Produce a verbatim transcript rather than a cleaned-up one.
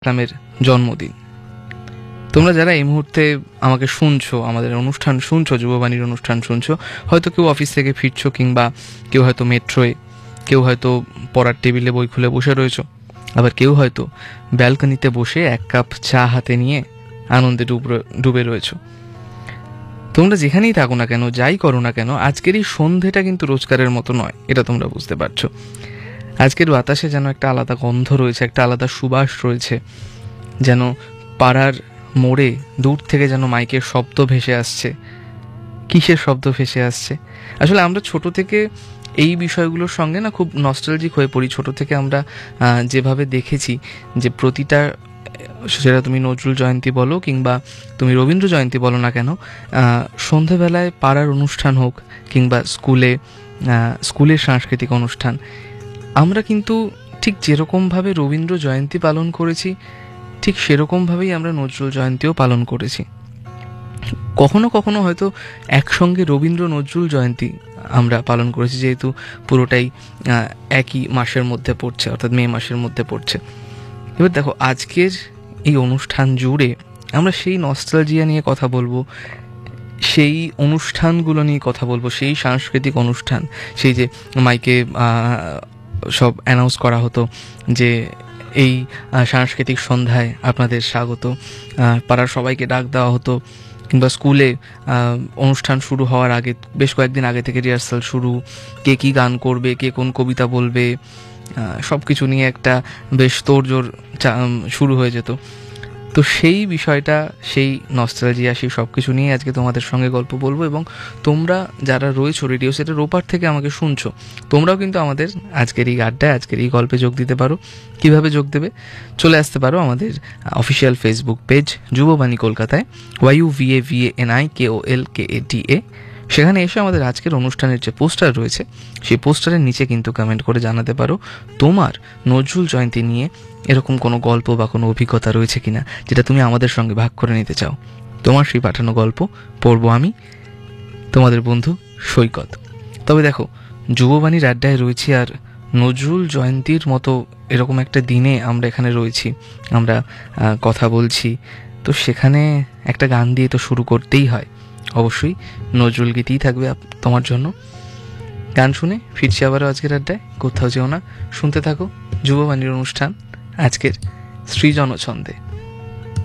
ইসলামের জন্মদিন। তোমরা যারা এই মুহূর্তে আমাকে শুনছো, আমাদের অনুষ্ঠান শুনছো, যুববাণীর অনুষ্ঠান শুনছো, হয়তো কেউ অফিস থেকে ফিরছো, কিংবা কেউ হয়তো মেট্রোয়ে, কেউ হয়তো পড়ার টেবিলে বই খুলে বসে রয়েছো, আবার কেউ হয়তো ব্যালকনিতে বসে এক কাপ চা হাতে নিয়ে আনন্দে ডুব ডুবে রয়েছো। তোমরা যেখানেই থাকো না কেন, যাই করো না কেন, আজকের এই সন্ধেটা কিন্তু রোজগারের মতো নয়, এটা তোমরা বুঝতে পারছো। আজকের বাতাসে যেন একটা আলাদা গন্ধ রয়েছে, একটা আলাদা সুবাস রয়েছে, যেন পাড়ার মোড়ে দূর থেকে যেন মাইকের শব্দ ভেসে আসছে। কিসের শব্দ ভেসে আসছে? আসলে আমরা ছোট থেকে এই বিষয়গুলোর সঙ্গে না খুব নস্টালজিক হয়ে পড়ি। ছোট থেকে আমরা যেভাবে দেখেছি যে প্রতিটা, সেটা তুমি নজরুল জয়ন্তী বলো কিংবা তুমি রবীন্দ্র জয়ন্তী বলো না কেন, সন্ধেবেলায় পাড়ার অনুষ্ঠান হোক কিংবা স্কুলে স্কুলের সাংস্কৃতিক অনুষ্ঠান, আমরা কিন্তু ঠিক যেরকমভাবে রবীন্দ্র জয়ন্তী পালন করেছি, ঠিক সেরকমভাবেই আমরা নজরুল জয়ন্তীও পালন করেছি। কখনো কখনো হয়তো একসঙ্গে রবীন্দ্র নজরুল জয়ন্তী আমরা পালন করেছি, যেহেতু পুরোটাই একই মাসের মধ্যে পড়ছে, অর্থাৎ মে মাসের মধ্যে পড়ছে। এবার দেখো, আজকের এই অনুষ্ঠান জুড়ে আমরা সেই নস্টালজিয়া নিয়ে কথা বলবো, সেই অনুষ্ঠানগুলো নিয়ে কথা বলবো, সেই সাংস্কৃতিক অনুষ্ঠান, সেই যে মাইকে সব অ্যানাউন্স করা হতো যে এই সাংস্কৃতিক সন্ধ্যায় আপনাদের স্বাগত, পাড়ার সবাইকে ডাক দেওয়া হতো, কিংবা স্কুলে অনুষ্ঠান শুরু হওয়ার আগে বেশ কয়েকদিন আগে থেকে রিহার্সাল শুরু, কে কী গান করবে, কে কোন কবিতা বলবে, সব কিছু নিয়ে একটা বেশ তোড়জোড় শুরু হয়ে যেত। তো সেই বিষয়টা, সেই নস্টালজিয়া, সেই সব কিছু নিয়ে আজকে তোমাদের সঙ্গে গল্প বলবো। এবং তোমরা যারা রয়েছো রেডিও সেটের ওপার থেকে আমাকে শুনছো, তোমরাও কিন্তু আমাদের আজকের এই আড্ডায়, আজকের এই গল্পে যোগ দিতে পারো। কিভাবে যোগ দেবে? চলে আসতে পারো আমাদের অফিসিয়াল ফেসবুক পেজ যুববাণী কলকাতায়, YU VA VA N I K ও এল কে এ টি এ। সেখানে এসে আমাদের আজকের অনুষ্ঠানের যে পোস্টার রয়েছে, সেই পোস্টারের নিচে কিন্তু কমেন্ট করে জানাতে পারো তোমার নজরুল জয়ন্তী নিয়ে এরকম কোনো গল্প বা কোনো অভিজ্ঞতা রয়েছে কিনা, যেটা তুমি আমাদের সঙ্গে ভাগ করে নিতে চাও। তোমার সেই পাঠানো গল্প পড়বো আমি, তোমাদের বন্ধু সৈকত। তবে দেখো, যুববাণীর আড্ডায় রয়েছি, আর নজরুল জয়ন্তীর মতো এরকম একটা দিনে আমরা এখানে রয়েছি, আমরা কথা বলছি, তো সেখানে একটা গান দিয়ে তো শুরু করতেই হয়। অবশ্যই নজরুল গীতিই থাকবে তোমার জন্য। গান শুনে ফিরছি আবারও আজকের আড্ডায়। কোথাও যেও না, শুনতে থাকো যুববাণীর অনুষ্ঠান আজকের সৃজন ছন্দে।